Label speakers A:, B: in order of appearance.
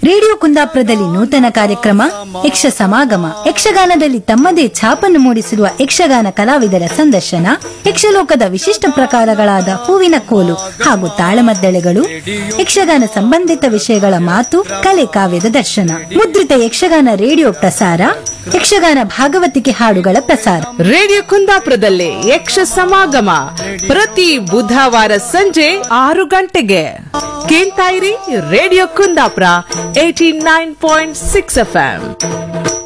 A: Radio ಕುಂದಾಪುರದಲ್ಲಿ ನೂತನ ಕಾರ್ಯಕ್ರಮ ಯಕ್ಷ ಸಮಾಗಮ ಯಕ್ಷಗಾನದಲ್ಲಿ ತಮ್ಮದೇ ಛಾಪನ್ನು ಮೂಡಿಸಿರುವ ಯಕ್ಷಗಾನ ಕಲಾವಿದರ ಸಂದರ್ಶನ, ಯಕ್ಷಲೋಕದ ವಿಶಿಷ್ಟ ಪ್ರಕಾರಗಳಾದ ಹೂವಿನ ಕೋಲು ಹಾಗೂ ತಾಳಮದ್ದಳೆಗಳು, ಯಕ್ಷಗಾನ ಸಂಬಂಧಿತ ವಿಷಯಗಳ ಮಾತು ಕಲೆ ಕಾವ್ಯದ ದರ್ಶನ ಮುದ್ರಿತ ಯಕ್ಷಗಾನ ರೇಡಿಯೋ ಪ್ರಸಾರ ಯಕ್ಷಗಾನ ಭಾಗವತಿಕೆ ಹಾಡುಗಳ ಪ್ರಸಾರ
B: ರೇಡಿಯೋ ಕುಂದಾಪುರದಲ್ಲಿ ಯಕ್ಷ ಸಮಾಗಮ ಪ್ರತಿ ಬುಧವಾರ ಸಂಜೆ 6 ಗಂಟೆಗೆ ಕೇಳ್ತಾ ಇರಿ ರೇಡಿಯೋ ಕುಂದಾಪುರ 89.6 FM.